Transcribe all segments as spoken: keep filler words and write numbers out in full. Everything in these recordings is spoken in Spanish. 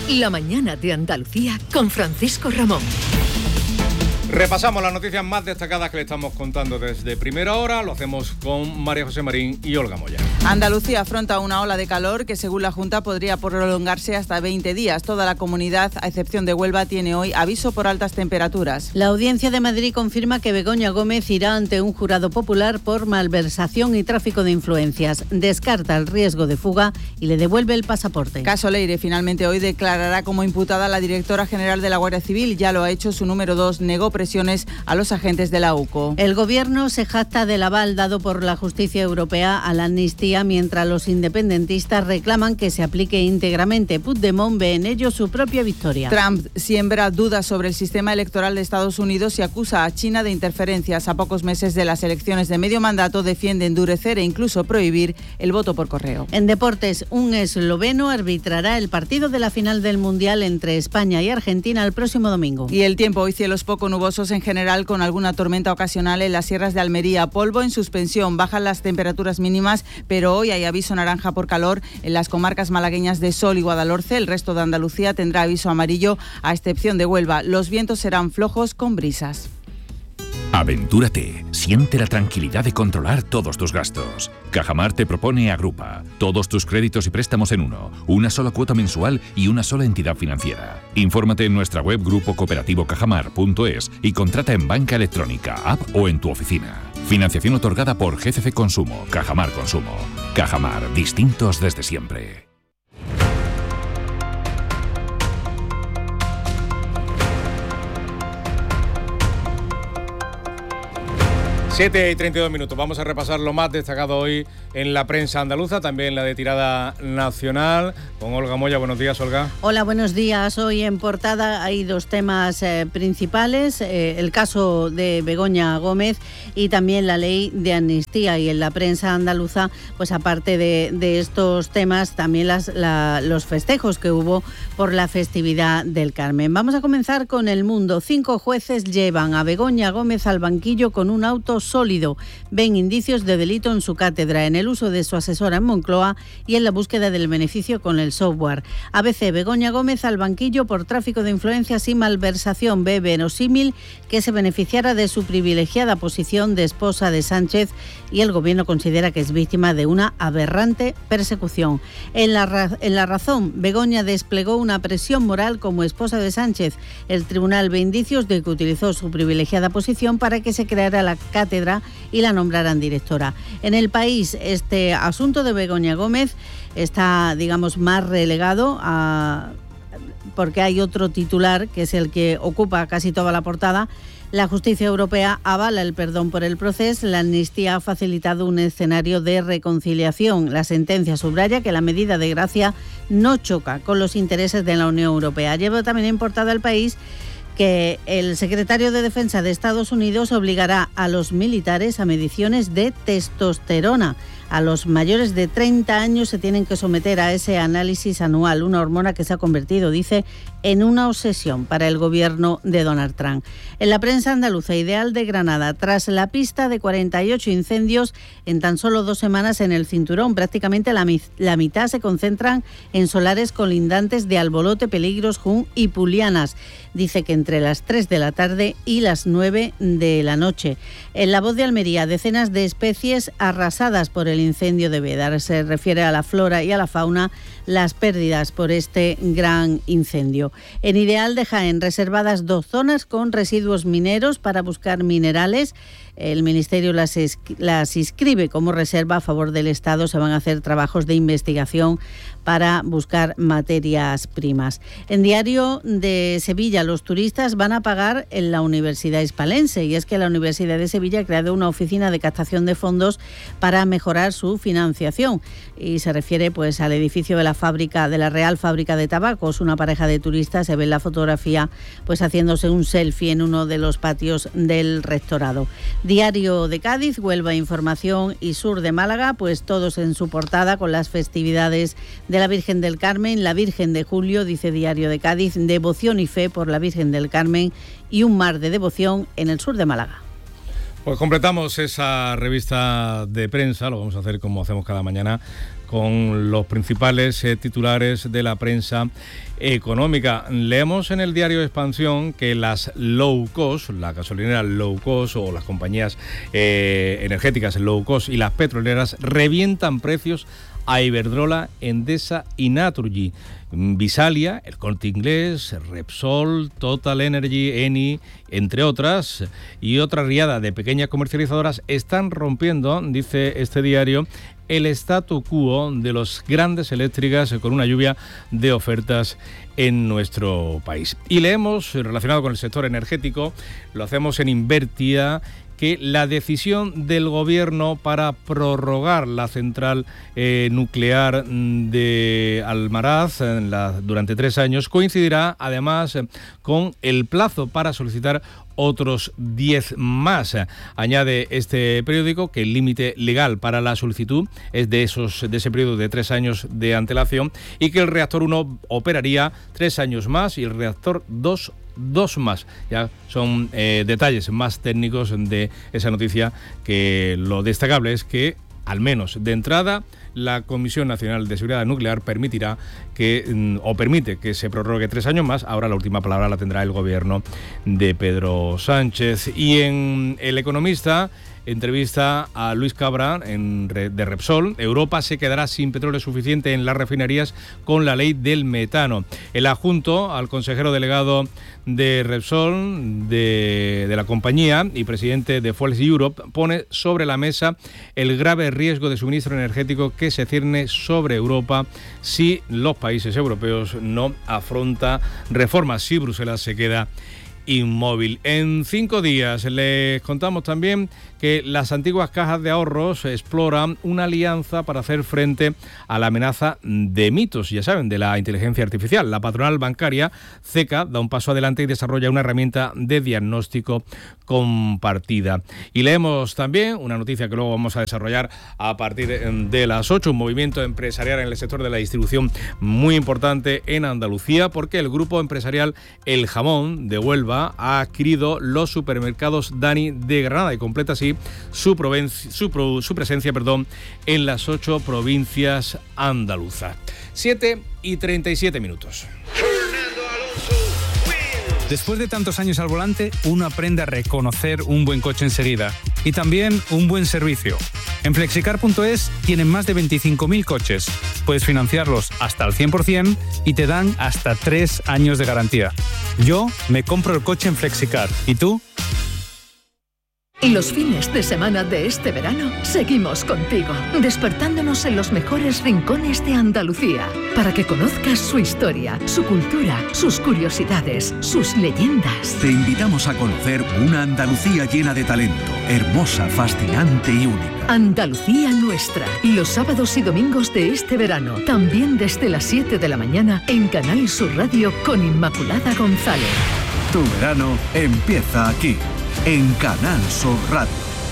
La mañana de Andalucía con Francisco Ramón. Repasamos las noticias más destacadas que le estamos contando desde primera hora. Lo hacemos con María José Marín y Olga Moya. Andalucía afronta una ola de calor que, según la Junta, podría prolongarse hasta veinte días. Toda la comunidad, a excepción de Huelva, tiene hoy aviso por altas temperaturas. La Audiencia de Madrid confirma que Begoña Gómez irá ante un jurado popular por malversación y tráfico de influencias. Descarta el riesgo de fuga y le devuelve el pasaporte. Caso Leire finalmente hoy declarará como imputada a la directora general de la Guardia Civil. Ya lo ha hecho su número dos, negó presiones a los agentes de la U C O. El Gobierno se jacta del aval dado por la justicia europea a la amnistía, mientras los independentistas reclaman que se aplique íntegramente. Puigdemont ve en ello su propia victoria. Trump siembra dudas sobre el sistema electoral de Estados Unidos y acusa a China de interferencias. A pocos meses de las elecciones de medio mandato defiende endurecer e incluso prohibir el voto por correo. En deportes, un esloveno arbitrará el partido de la final del Mundial entre España y Argentina el próximo domingo. Y el tiempo, hoy cielos poco nubosos en general, con alguna tormenta ocasional en las sierras de Almería. Polvo en suspensión, bajan las temperaturas mínimas, pero hoy hay aviso naranja por calor en las comarcas malagueñas de Sol y Guadalhorce. El resto de Andalucía tendrá aviso amarillo, a excepción de Huelva. Los vientos serán flojos con brisas. Aventúrate, siente la tranquilidad de controlar todos tus gastos. Cajamar te propone Agrupa, todos tus créditos y préstamos en uno, una sola cuota mensual y una sola entidad financiera. Infórmate en nuestra web grupo cooperativo cajamar punto es y contrata en banca electrónica, app o en tu oficina. Financiación otorgada por G C C Consumo, Cajamar Consumo. Cajamar, distintos desde siempre. siete y treinta y dos minutos. Vamos a repasar lo más destacado hoy en la prensa andaluza, también la de tirada nacional, con Olga Moya. Buenos días, Olga. Hola, buenos días. Hoy en portada hay dos temas eh, principales, eh, el caso de Begoña Gómez y también la ley de amnistía. Y en la prensa andaluza, pues aparte de, de estos temas, también las, la, los festejos que hubo por la festividad del Carmen. Vamos a comenzar con El Mundo. Cinco jueces llevan a Begoña Gómez al banquillo con un auto sólido. Ven indicios de delito en su cátedra, en el uso de su asesora en Moncloa y en la búsqueda del beneficio con el software. A B C, Begoña Gómez al banquillo por tráfico de influencias y malversación. Ve verosímil que se beneficiara de su privilegiada posición de esposa de Sánchez y el Gobierno considera que es víctima de una aberrante persecución. En la, ra- en la Razón, Begoña desplegó una presión moral como esposa de Sánchez. El tribunal ve indicios de que utilizó su privilegiada posición para que se creara la cátedra y la nombraran directora. En El País, este asunto de Begoña Gómez está, digamos, más relegado a, porque hay otro titular que es el que ocupa casi toda la portada. La justicia europea avala el perdón por el proceso. La amnistía ha facilitado un escenario de reconciliación. La sentencia subraya que la medida de gracia no choca con los intereses de la Unión Europea. Lleva también en portada El País que el secretario de Defensa de Estados Unidos obligará a los militares a mediciones de testosterona. A los mayores de treinta años se tienen que someter a ese análisis anual, una hormona que se ha convertido, dice, en una obsesión para el gobierno de Donald Trump. En la prensa andaluza, Ideal de Granada, tras la pista de cuarenta y ocho incendios en tan solo dos semanas en el cinturón, prácticamente la, la mitad se concentran en solares colindantes de Albolote, Peligros, Jun y Pulianas. Dice que entre las tres de la tarde y las nueve de la noche. En La Voz de Almería, decenas de especies arrasadas por el incendio de Bédar. Se refiere a la flora y a la fauna, las pérdidas por este gran incendio. En Ideal de Jaén, reservadas dos zonas con residuos mineros para buscar minerales. El Ministerio las, las inscribe como reserva a favor del Estado. Se van a hacer trabajos de investigación para buscar materias primas. En Diario de Sevilla, los turistas van a pagar en la Universidad Hispalense, y es que la Universidad de Sevilla ha creado una oficina de captación de fondos para mejorar su financiación, y se refiere pues al edificio de la fábrica de la Real Fábrica de Tabacos. Una pareja de turistas se ve en la fotografía pues haciéndose un selfie en uno de los patios del rectorado. Diario de Cádiz, Huelva Información y Sur de Málaga, pues todos en su portada con las festividades de la Virgen del Carmen, la Virgen de Julio, dice Diario de Cádiz, devoción y fe por la Virgen del Carmen y un mar de devoción en el sur de Málaga. Pues completamos esa revista de prensa, lo vamos a hacer como hacemos cada mañana, con los principales eh, titulares de la prensa económica. Leemos en el diario Expansión que las low cost, la gasolinera low cost o las compañías eh, energéticas low cost y las petroleras revientan precios a Iberdrola, Endesa y Naturgy. Visalia, El Corte Inglés, Repsol, Total Energy, Eni, entre otras, y otra riada de pequeñas comercializadoras están rompiendo, dice este diario, el statu quo de los grandes eléctricas con una lluvia de ofertas en nuestro país. Y leemos, relacionado con el sector energético, lo hacemos en Invertia, que la decisión del gobierno para prorrogar la central eh, nuclear de Almaraz eh, la, durante tres años coincidirá además eh, con el plazo para solicitar otros diez más. Añade este periódico que el límite legal para la solicitud es de esos de ese periodo de tres años de antelación y que el reactor uno operaría tres años más y el reactor dos dos más. Ya son eh, detalles más técnicos de esa noticia, que lo destacable es que, al menos de entrada, la Comisión Nacional de Seguridad Nuclear permitirá que, o permite que se prorrogue tres años más. Ahora la última palabra la tendrá el gobierno de Pedro Sánchez. Y en El Economista, entrevista a Luis Cabra en, de Repsol. Europa se quedará sin petróleo suficiente en las refinerías con la ley del metano. El adjunto al consejero delegado de Repsol, de, de la compañía y presidente de Fuels Europe, pone sobre la mesa el grave riesgo de suministro energético que se cierne sobre Europa si los países europeos no afrontan reformas, si Bruselas se queda inmóvil. En cinco días les contamos también que las antiguas cajas de ahorros exploran una alianza para hacer frente a la amenaza de mitos, ya saben, de la inteligencia artificial. La patronal bancaria C E C A da un paso adelante y desarrolla una herramienta de diagnóstico compartida. Y leemos también una noticia que luego vamos a desarrollar a partir de las ocho, un movimiento empresarial en el sector de la distribución muy importante en Andalucía, porque el grupo empresarial El Jamón de Huelva ha adquirido los supermercados Dani de Granada y completa así su, provenci- su, pro- su presencia perdón, en las ocho provincias andaluzas. siete y treinta y siete minutos. Después de tantos años al volante, uno aprende a reconocer un buen coche enseguida y también un buen servicio. En flexicar punto es tienen más de veinticinco mil coches. Puedes financiarlos hasta el cien por ciento y te dan hasta tres años de garantía. Yo me compro el coche en Flexicar. ¿Y tú? Y los fines de semana de este verano seguimos contigo, despertándonos en los mejores rincones de Andalucía, para que conozcas su historia, su cultura, sus curiosidades, sus leyendas. Te invitamos a conocer una Andalucía llena de talento, hermosa, fascinante y única. Andalucía nuestra, los sábados y domingos de este verano, también desde las siete de la mañana en Canal Sur Radio con Inmaculada González. Tu verano empieza aquí, en Canal Sur Radio.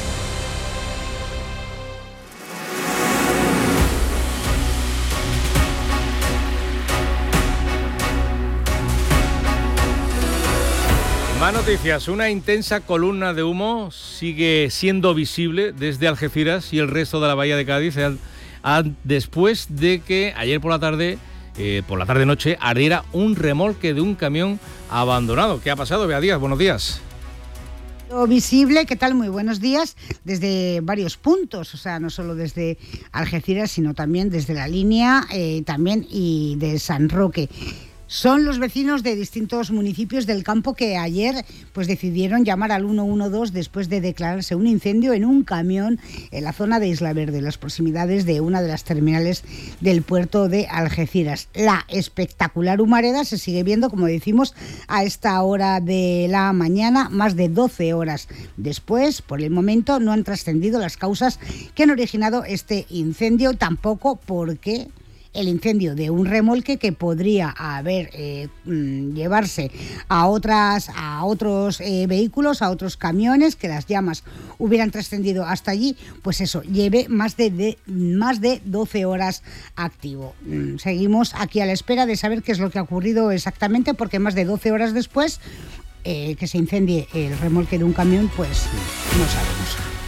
Más noticias. Una intensa columna de humo sigue siendo visible desde Algeciras y el resto de la bahía de Cádiz a, a, después de que ayer por la tarde, eh, por la tarde-noche, ardiera un remolque de un camión abandonado. ¿Qué ha pasado, Bea Díaz? Buenos días. Visible, ¿qué tal? Muy buenos días, desde varios puntos, o sea, no solo desde Algeciras, sino también desde la línea, eh, también y de San Roque. Son los vecinos de distintos municipios del campo que ayer pues decidieron llamar al uno uno dos después de declararse un incendio en un camión en la zona de Isla Verde, en las proximidades de una de las terminales del puerto de Algeciras. La espectacular humareda se sigue viendo, como decimos, a esta hora de la mañana, más de doce horas después. Por el momento no han trascendido las causas que han originado este incendio, tampoco porque el incendio de un remolque que podría haber eh, llevarse a otras a otros eh, vehículos, a otros camiones, que las llamas hubieran trascendido hasta allí, pues eso, lleve más de, de más de doce horas activo. Seguimos aquí a la espera de saber qué es lo que ha ocurrido exactamente, porque más de doce horas después eh, que se incendie el remolque de un camión, pues no sabemos.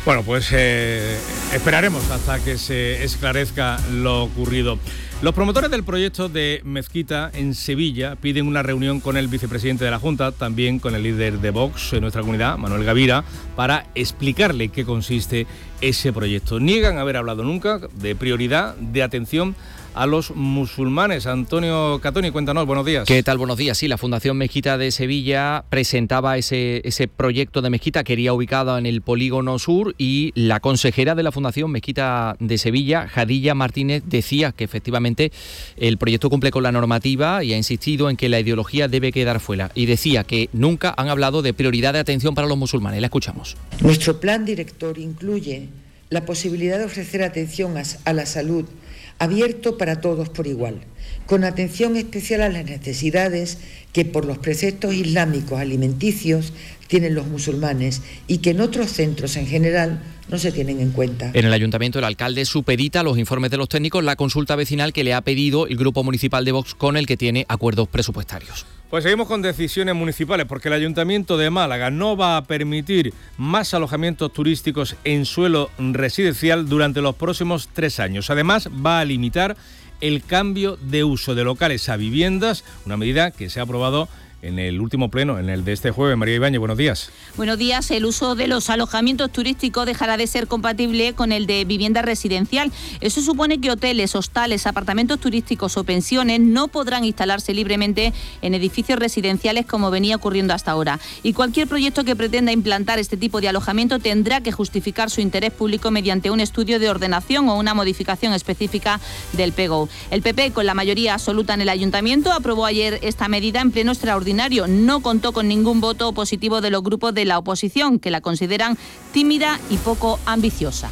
Bueno, pues eh, esperaremos hasta que se esclarezca lo ocurrido. Los promotores del proyecto de mezquita en Sevilla piden una reunión con el vicepresidente de la Junta, también con el líder de Vox en nuestra comunidad, Manuel Gavira, para explicarle qué consiste ese proyecto. Niegan haber hablado nunca de prioridad, de atención a los musulmanes. Antonio Catoni, cuéntanos, buenos días. ¿Qué tal? Buenos días. Sí, la Fundación Mezquita de Sevilla presentaba ese, ese proyecto de mezquita, quería ubicado en el Polígono Sur, y la consejera de la Fundación Mezquita de Sevilla, Jadilla Martínez, decía que efectivamente el proyecto cumple con la normativa y ha insistido en que la ideología debe quedar fuera. Y decía que nunca han hablado de prioridad de atención para los musulmanes. La escuchamos. Nuestro plan director incluye la posibilidad de ofrecer atención a la salud abierto para todos por igual, con atención especial a las necesidades que por los preceptos islámicos alimenticios tienen los musulmanes y que en otros centros en general no se tienen en cuenta. En el ayuntamiento, el alcalde supedita los informes de los técnicos la consulta vecinal que le ha pedido el grupo municipal de Vox, con el que tiene acuerdos presupuestarios. Pues seguimos con decisiones municipales, porque el Ayuntamiento de Málaga no va a permitir más alojamientos turísticos en suelo residencial durante los próximos tres años. Además, va a limitar el cambio de uso de locales a viviendas, una medida que se ha aprobado en el último pleno, en el de este jueves. María Ibáñez, buenos días. Buenos días. El uso de los alojamientos turísticos dejará de ser compatible con el de vivienda residencial. Eso supone que hoteles, hostales, apartamentos turísticos o pensiones no podrán instalarse libremente en edificios residenciales como venía ocurriendo hasta ahora. Y cualquier proyecto que pretenda implantar este tipo de alojamiento tendrá que justificar su interés público mediante un estudio de ordenación o una modificación específica del P G O. El P P, con la mayoría absoluta en el Ayuntamiento, aprobó ayer esta medida en pleno extraordinario. No contó con ningún voto positivo de los grupos de la oposición, que la consideran tímida y poco ambiciosa.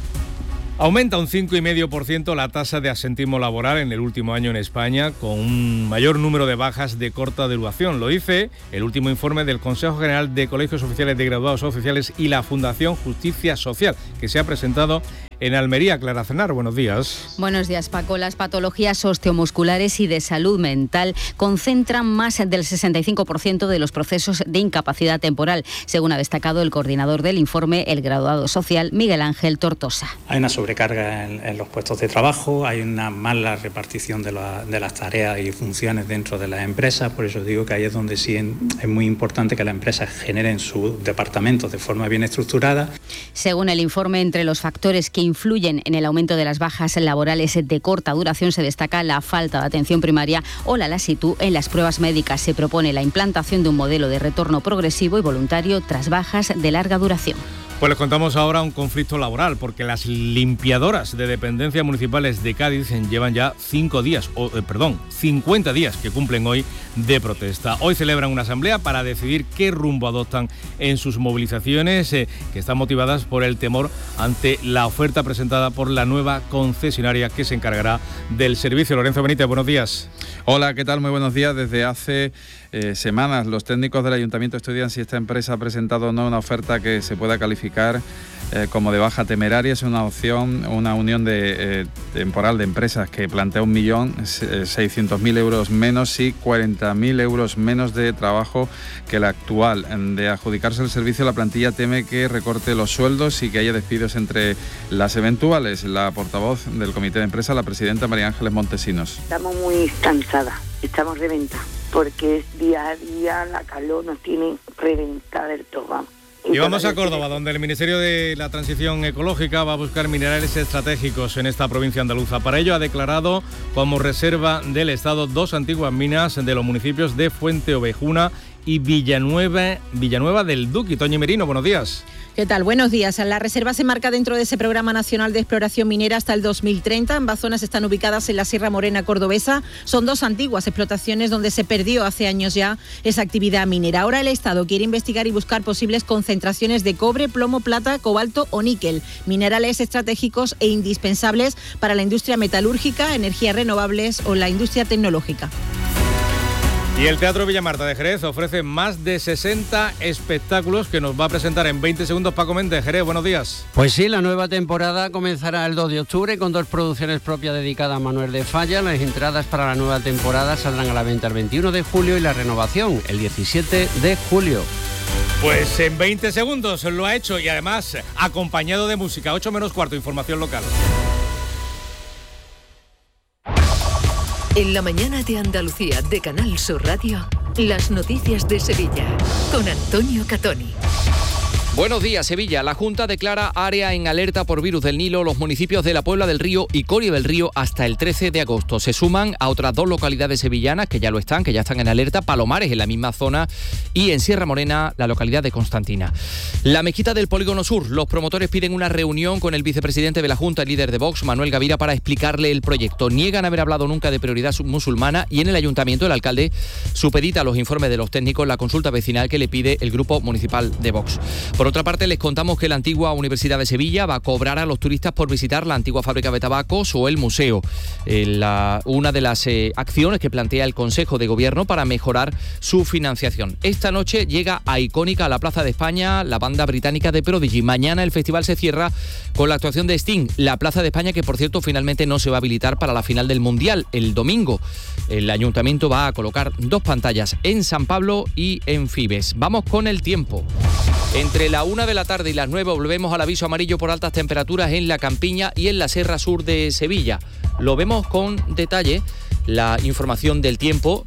Aumenta un cinco coma cinco por ciento la tasa de absentismo laboral en el último año en España, con un mayor número de bajas de corta duración. Lo dice el último informe del Consejo General de Colegios Oficiales de Graduados Oficiales y la Fundación Justicia Social, que se ha presentado en Almería. Clara Cenar, buenos días. Buenos días, Paco. Las patologías osteomusculares y de salud mental concentran más del sesenta y cinco por ciento de los procesos de incapacidad temporal, según ha destacado el coordinador del informe, el graduado social Miguel Ángel Tortosa. Hay una sobrecarga en, en los puestos de trabajo, hay una mala repartición de, la, de las tareas y funciones dentro de las empresas. Por eso digo que ahí es donde sí es muy importante que las empresas generen sus departamentos de forma bien estructurada. Según el informe, entre los factores que influyen en el aumento de las bajas laborales de corta duración se destaca la falta de atención primaria o la lasitud en las pruebas médicas. Se propone la implantación de un modelo de retorno progresivo y voluntario tras bajas de larga duración. Pues les contamos ahora un conflicto laboral, porque las limpiadoras de dependencias municipales de Cádiz llevan ya cinco días, o, eh, perdón, cincuenta días que cumplen hoy de protesta. Hoy celebran una asamblea para decidir qué rumbo adoptan en sus movilizaciones, eh, que están motivadas por el temor ante la oferta presentada por la nueva concesionaria que se encargará del servicio. Lorenzo Benítez, buenos días. Hola, ¿qué tal? Muy buenos días. Desde hace eh, semanas los técnicos del Ayuntamiento estudian si esta empresa ha presentado o no una oferta que se pueda calificar eh, como de baja temeraria. Es una opción, una unión de, eh, temporal de empresas que plantea un millón seiscientos mil euros menos y cuarenta mil euros menos de trabajo que la actual. De adjudicarse el servicio, la plantilla teme que recorte los sueldos y que haya despidos entre las eventuales. La portavoz del comité de empresa, la presidenta María Ángeles Montesinos. Estamos muy cansadas, estamos reventadas, porque día a día la calor nos tiene reventada del todo, vamos. Y vamos a Córdoba, donde el Ministerio de la Transición Ecológica va a buscar minerales estratégicos en esta provincia andaluza. Para ello ha declarado como reserva del Estado dos antiguas minas de los municipios de Fuente Ovejuna y Villanueva, Villanueva del Duque. Toñi Merino, buenos días. ¿Qué tal? Buenos días. La reserva se marca dentro de ese Programa Nacional de Exploración Minera hasta el dos mil treinta. Ambas zonas están ubicadas en la Sierra Morena cordobesa. Son dos antiguas explotaciones donde se perdió hace años ya esa actividad minera. Ahora el Estado quiere investigar y buscar posibles concentraciones de cobre, plomo, plata, cobalto o níquel, minerales estratégicos e indispensables para la industria metalúrgica, energías renovables o la industria tecnológica. Y el Teatro Villamarta de Jerez ofrece más de sesenta espectáculos que nos va a presentar en veinte segundos Paco Méndez. Jerez, buenos días. Pues sí, la nueva temporada comenzará el dos de octubre con dos producciones propias dedicadas a Manuel de Falla. Las entradas para la nueva temporada saldrán a la venta el veintiuno de julio y la renovación el diecisiete de julio. Pues en veinte segundos lo ha hecho y además acompañado de música. ocho menos cuarto, información local. En la mañana de Andalucía de Canal Sur Radio, las noticias de Sevilla con Antonio Catoni. Buenos días, Sevilla. La Junta declara área en alerta por virus del Nilo los municipios de La Puebla del Río y Coria del Río hasta el trece de agosto. Se suman a otras dos localidades sevillanas que ya lo están, que ya están en alerta, Palomares en la misma zona y en Sierra Morena la localidad de Constantina. La mezquita del Polígono Sur. Los promotores piden una reunión con el vicepresidente de la Junta, el líder de Vox, Manuel Gavira, para explicarle el proyecto. Niegan haber hablado nunca de prioridad musulmana y en el ayuntamiento el alcalde supedita los informes de los técnicos la consulta vecinal que le pide el grupo municipal de Vox. Por otra parte, les contamos que la antigua Universidad de Sevilla va a cobrar a los turistas por visitar la antigua fábrica de tabacos o el museo. Eh, la, una de las eh, acciones que plantea el Consejo de Gobierno para mejorar su financiación. Esta noche llega a Icónica, a la Plaza de España, la banda británica de Prodigy. Mañana el festival se cierra con la actuación de Sting. La Plaza de España, que por cierto finalmente no se va a habilitar para la final del Mundial. El domingo el Ayuntamiento va a colocar dos pantallas en San Pablo y en Fibes. Vamos con el tiempo. Entre la una de la tarde y las nueve volvemos al aviso amarillo por altas temperaturas en la Campiña y en la Serra Sur de Sevilla. Lo vemos con detalle, la información del tiempo.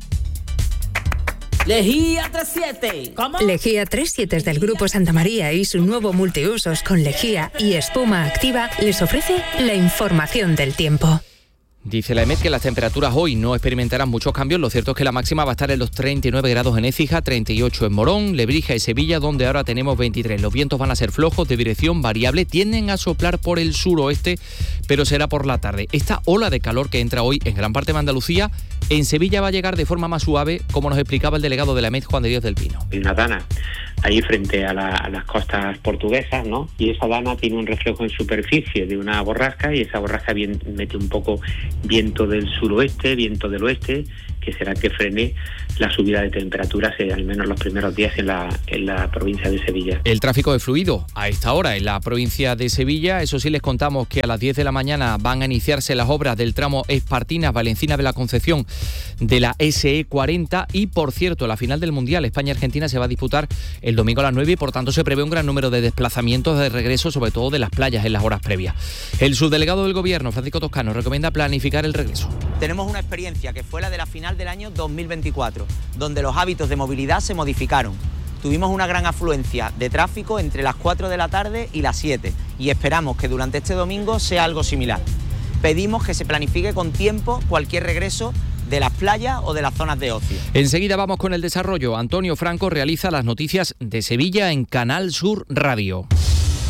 Lejía tres siete. ¿Cómo? Lejía tres siete del Grupo Santa María y su nuevo multiusos con lejía y espuma activa les ofrece la información del tiempo. Dice la EMET que las temperaturas hoy no experimentarán muchos cambios. Lo cierto es que la máxima va a estar en los treinta y nueve grados en Écija, treinta y ocho en Morón, Lebrija y Sevilla, donde ahora tenemos veintitrés. Los vientos van a ser flojos, de dirección variable, tienden a soplar por el suroeste, pero será por la tarde. Esta ola de calor que entra hoy en gran parte de Andalucía, en Sevilla va a llegar de forma más suave, como nos explicaba el delegado de la EMET, Juan de Dios del Pino. Hay una dana ahí frente a, la, a las costas portuguesas, ¿no? Y esa dana tiene un reflejo en superficie de una borrasca y esa borrasca bien, mete un poco viento del suroeste, viento del oeste, que será que frene la subida de temperaturas, eh, al menos los primeros días en la, en la provincia de Sevilla. El tráfico es fluido a esta hora en la provincia de Sevilla. Eso sí, les contamos que a las diez de la mañana van a iniciarse las obras del tramo Espartinas-Valenciana de la Concepción de la ese e cuarenta y, por cierto, la final del Mundial España-Argentina se va a disputar el domingo a las nueve y, por tanto, se prevé un gran número de desplazamientos de regreso, sobre todo de las playas en las horas previas. El subdelegado del Gobierno, Francisco Toscano, recomienda planificar el regreso. Tenemos una experiencia que fue la de la final del año dos mil veinticuatro, donde los hábitos de movilidad se modificaron. Tuvimos una gran afluencia de tráfico entre las cuatro de la tarde y las siete y esperamos que durante este domingo sea algo similar. Pedimos que se planifique con tiempo cualquier regreso de las playas o de las zonas de ocio. Enseguida vamos con el desarrollo. Antonio Franco realiza las noticias de Sevilla en Canal Sur Radio.